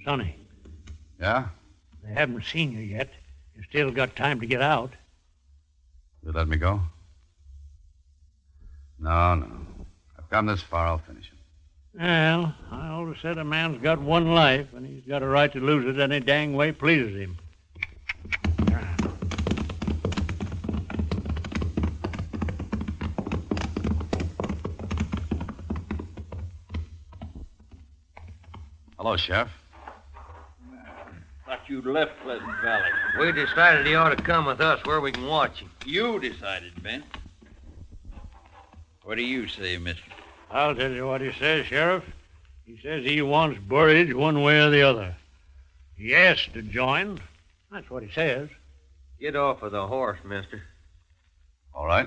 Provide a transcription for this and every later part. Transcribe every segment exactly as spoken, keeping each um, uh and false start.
Sonny. Yeah? They haven't seen you yet. You still got time to get out. You let me go? No, no. I've come this far, I'll finish it. Well, I always said a man's got one life, and he's got a right to lose it any dang way pleases him. Hello, Sheriff. Thought you'd left Pleasant Valley. We decided he ought to come with us where we can watch him. You decided, Ben. What do you say, mister? I'll tell you what he says, Sheriff. He says he wants Burridge one way or the other. He asked to join. That's what he says. Get off of the horse, mister. All right.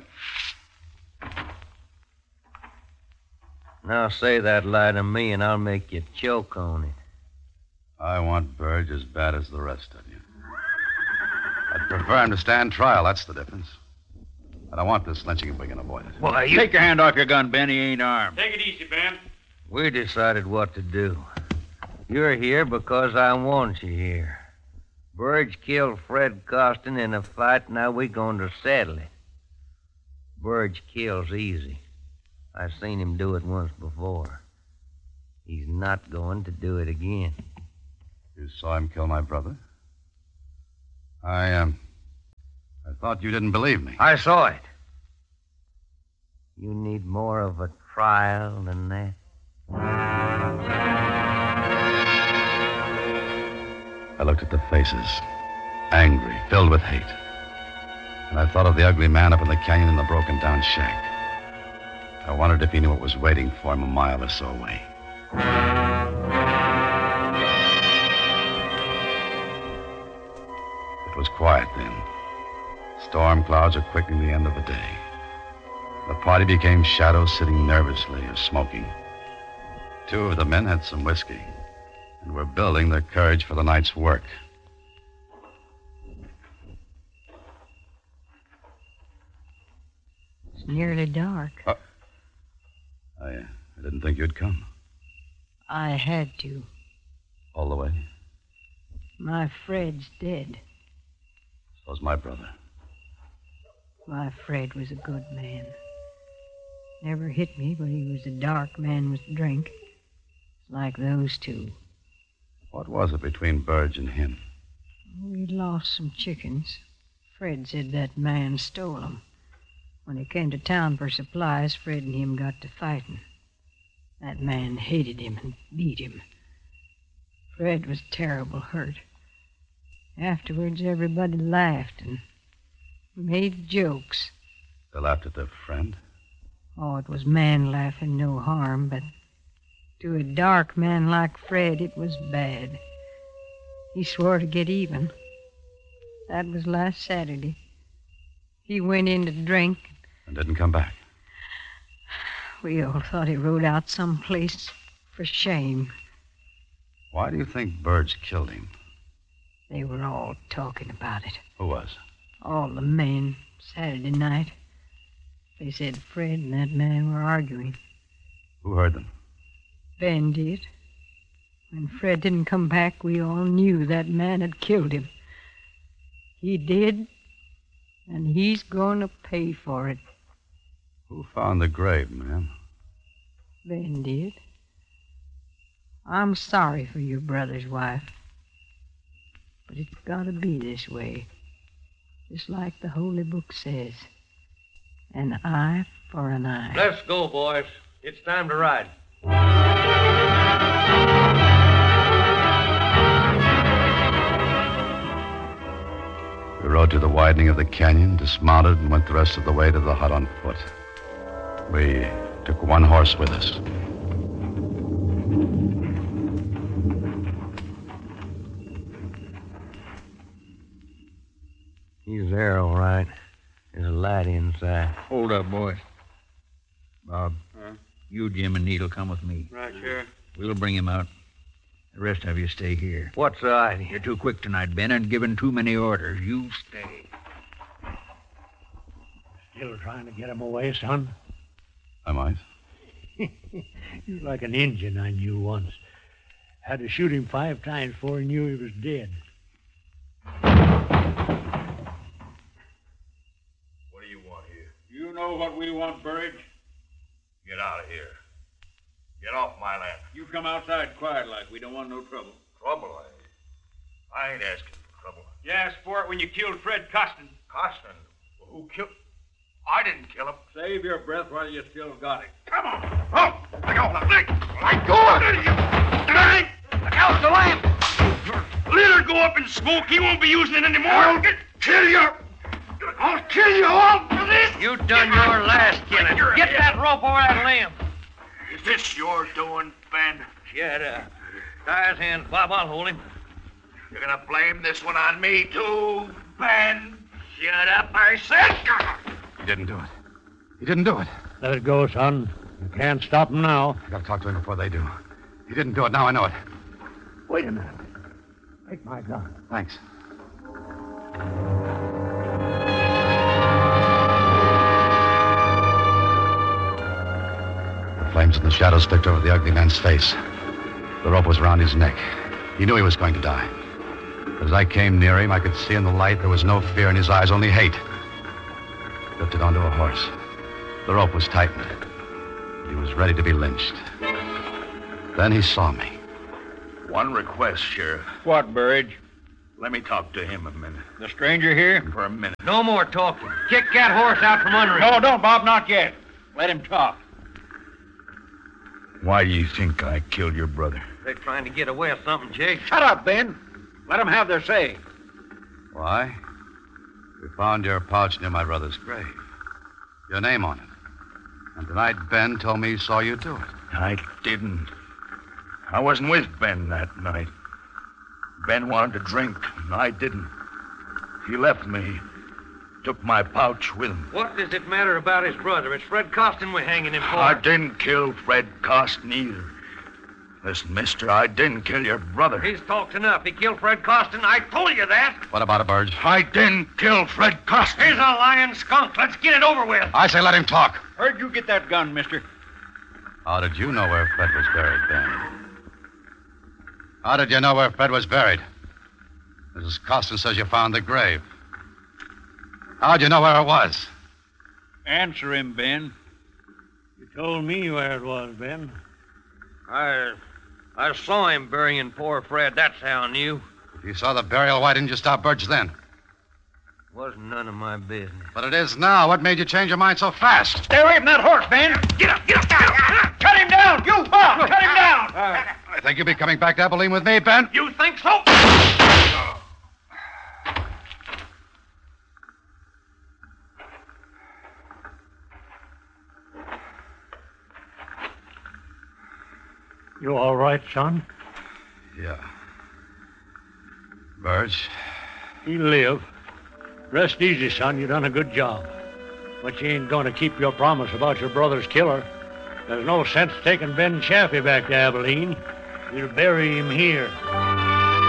Now say that lie to me, and I'll make you choke on it. I want Burge as bad as the rest of you. I'd prefer him to stand trial. That's the difference. I don't want this lynching if we can avoid it. Why, you... Take your hand off your gun, Ben. He ain't armed. Take it easy, Ben. We decided what to do. You're here because I want you here. Burge killed Fred Costin in a fight, now we're going to settle it. Burge kills easy. I've seen him do it once before. He's not going to do it again. You saw him kill my brother? I, um... I thought you didn't believe me. I saw it. You need more of a trial than that. I looked at the faces, angry, filled with hate. And I thought of the ugly man up in the canyon in the broken-down shack. I wondered if he knew what was waiting for him a mile or so away. It was quiet then. Storm clouds were quickening the end of the day. The party became shadows sitting nervously or smoking. Two of the men had some whiskey and were building their courage for the night's work. It's nearly dark. Uh, I, uh, I didn't think you'd come. I had to. All the way? My Fred's dead. So's my brother. My Fred was a good man. Never hit me, but he was a dark man with drink. Like those two. What was it between Burge and him? We lost some chickens. Fred said that man stole them. When he came to town for supplies, Fred and him got to fighting. That man hated him and beat him. Fred was terrible hurt. Afterwards, everybody laughed and made jokes. They laughed at their friend? Oh, it was man laughing, no harm, but to a dark man like Fred, it was bad. He swore to get even. That was last Saturday. He went in to drink. And didn't come back? We all thought he rode out someplace for shame. Why do you think Burge killed him? They were all talking about it. Who was? All the men, Saturday night. They said Fred and that man were arguing. Who heard them? Ben did. When Fred didn't come back, we all knew that man had killed him. He did, and he's going to pay for it. Who found the grave, ma'am? Ben did. I'm sorry for your brother's wife. But it's got to be this way. Just like the Holy Book says. An eye for an eye. Let's go, boys. It's time to ride. We rode to the widening of the canyon, dismounted, and went the rest of the way to the hut on foot. We took one horse with us. He's there, all right. There's a light inside. Hold up, boys. Bob, huh? You, Jim, and Needle come with me. Right, Sheriff. We'll bring him out. The rest of you stay here. What's the idea? You're too quick tonight, Ben, and giving too many orders. You stay. Still trying to get him away, son? I might. You're like an Indian I knew once. Had to shoot him five times before he knew he was dead. What do you want here? You know what we want, Burridge? Get out of here. Get off my land. You come outside quiet like. We don't want no trouble. Trouble, I... I ain't asking for trouble. You asked for it when you killed Fred Costin. Costin? Well, who killed... I didn't kill him. Save your breath while you still got it. Come on. Oh, let go. Let, let go of it. Hey, look out the lamp. Let her go up in smoke. He won't be using it anymore. I'll get, kill you. I'll kill you all for this. You done your last killing. Get that rope over that limb. Is this your doing, Ben? Shut up. Tie his hands, Bob. I'll hold him. You're gonna blame this one on me, too, Ben? Shut up, I said. He didn't do it. He didn't do it. Let it go, son. You can't stop him now. I gotta talk to him before they do. He didn't do it. Now I know it. Wait a minute. Take my gun. Thanks. The flames in the shadows flicked over the ugly man's face. The rope was around his neck. He knew he was going to die. But as I came near him, I could see in the light there was no fear in his eyes, only hate. He lifted onto a horse. The rope was tightened. He was ready to be lynched. Then he saw me. One request, Sheriff. What, Burridge? Let me talk to him a minute. The stranger here? For a minute. No more talking. Kick that horse out from under him. No, don't, Bob. Not yet. Let him talk. Why do you think I killed your brother? They're trying to get away with something, Jake. Shut up, Ben. Let them have their say. Why? We found your pouch near my brother's grave. Your name on it. And tonight Ben told me he saw you do it. I didn't. I wasn't with Ben that night. Ben wanted to drink, and I didn't. He left me. Took my pouch with him. What does it matter about his brother? It's Fred Costin we're hanging him for. I didn't kill Fred Costin either. Listen, mister, I didn't kill your brother. He's talked enough. He killed Fred Costin. I told you that. What about it, Burge? I didn't kill Fred Costin. He's a lying skunk. Let's get it over with. I say let him talk. Where'd you get that gun, mister? How did you know where Fred was buried, Ben? How did you know where Fred was buried? Missus Costin says you found the grave. How'd you know where it was? Answer him, Ben. You told me where it was, Ben. I... I saw him burying poor Fred. That's how I knew. If you saw the burial, why didn't you stop Burge then? Wasn't none of my business. But it is now. What made you change your mind so fast? Stay away from that horse, Ben. Get up, get up, get up. Cut him down. You, Bob. Cut him down. I think you'll be coming back to Abilene with me, Ben. You think so? You all right, son? Yeah. Burge, You live. Rest easy, son. You done a good job. But you ain't going to keep your promise about your brother's killer. There's no sense taking Ben Chaffee back to Abilene. You'll bury him here.